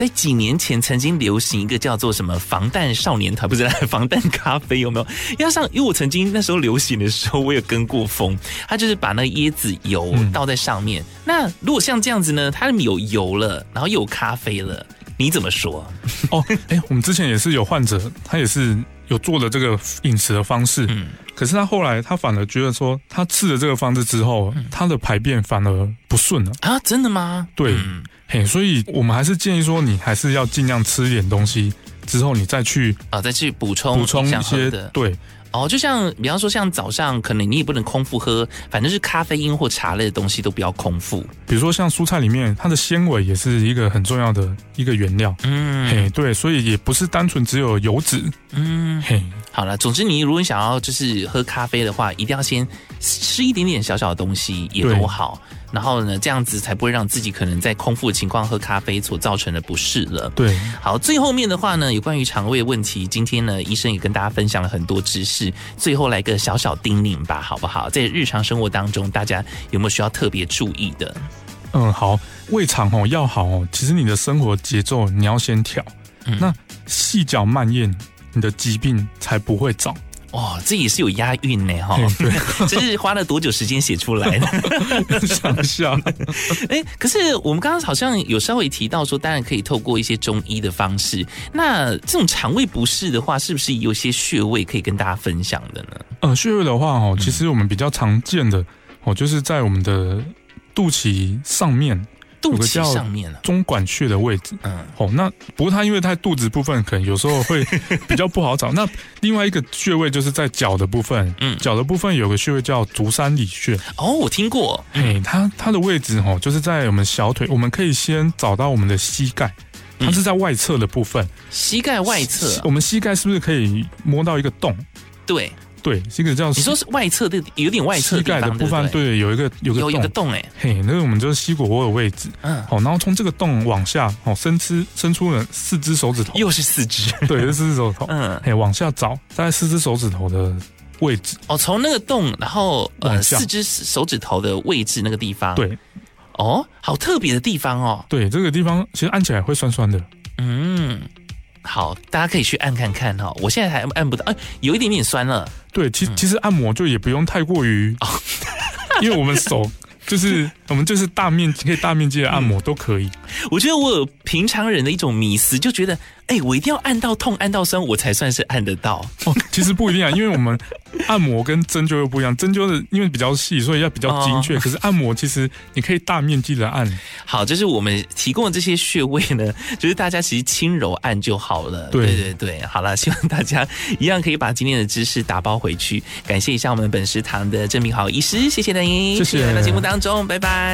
在几年前曾经流行一个叫做什么防弹少年团，不是防弹咖啡有没有？因为我曾经那时候流行的时候，我有跟过风，它就是把那个椰子油倒在上面。那如果像这样子呢，它有油了，然后又有咖啡了，你怎么说？ 哦，我们之前也是有患者，他也是有做了这个饮食的方式，可是他后来他反而觉得说，他吃了这个方式之后，他的排便反而不顺了啊？真的吗？ 对。所以我们还是建议说，你还是要尽量吃一点东西，之后你再去补充一些对。 就像比方说像早上可能你也不能空腹喝，反正是咖啡因或茶类的东西都不要空腹。 比如说像蔬菜里面，它的纤维也是一个很重要的一个原料。对，所以也不是单纯只有油脂。 好了，总之你如果想要就是喝咖啡的话，一定要先吃一点点小小的东西也都好。然后呢，这样子才不会让自己可能在空腹的情况喝咖啡所造成的不适了。 对， 好，最后面的话呢，有关于肠胃问题，今天呢，医生也跟大家分享了很多知识。最后来个小小叮咛吧，好不好？在日常生活当中，大家有没有需要特别注意的？ 好，胃肠要好其实你的生活节奏你要先调。那细嚼慢咽，你的疾病才不会找。 这也是有押韵呢哈，这是花了多久时间写出来的？ 想一下， 可是我们刚刚好像有稍微提到说，当然可以透过一些中医的方式。那这种肠胃不适的话，是不是有些穴位可以跟大家分享的呢？穴位的话其实我们比较常见的就是在我们的肚脐上面。有个叫中脘穴的位置，那不过它因为它肚子部分可能有时候会比较不好找。那另外一个穴位就是在脚的部分，脚的部分有个穴位叫足三里穴。 我听过。 它的位置就是在我们小腿，我们可以先找到我们的膝盖，它是在外侧的部分。 膝盖外侧， 我们膝盖是不是可以摸到一个洞？ 对， 这个叫你说是外侧的，有点外侧膝盖的部分，对，有一个洞那个我们就是膝骨窝的位置。然后从这个洞往下，伸出了4只手指头， 又是4只， 对，是4只手指头。往下找，大概4只手指头的位置。 从那个洞，然后4只手指头的位置那个地方。 对， 好特别的地方哦。 对，这个地方其实按起来会酸酸的。 好，大家可以去按看看哈。我现在还按不到，有一点点酸了。 对，其实按摩就也不用太过于，因为我们手我们就是可以大面积的按摩都可以。 我觉得我有平常人的一种迷思，就觉得我一定要按到痛、按到酸，我才算是按得到。 其实不一定啊，因为我们按摩跟针灸又不一样，针灸的因为比较细，所以要比较精确。可是按摩其实你可以大面积的按。 好，就是我们提供的这些穴位呢，就是大家其实轻柔按就好了。对，好了，希望大家一样可以把今天的知识打包回去。感谢一下我们本食堂的郑明豪医师，谢谢你， 谢谢。 来到节目当中，拜拜。